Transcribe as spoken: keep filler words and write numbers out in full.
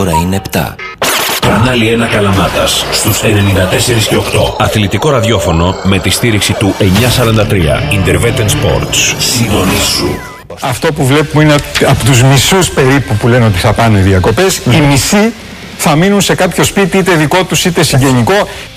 ώρα είναι επτά. Κανάλι ένα Καλαμάτας στους ενενήντα τέσσερα και οκτώ. Αθλητικό ραδιόφωνο με τη στήριξη του εννιακόσια σαράντα τρία. Intervetten Sports. Συντονίσου. Αυτό που βλέπουμε είναι ότι από τους μισούς περίπου που λένε ότι θα πάνε διακοπές, οι μισοί θα μείνουν σε κάποιο σπίτι, είτε δικό τους είτε συγγενικό,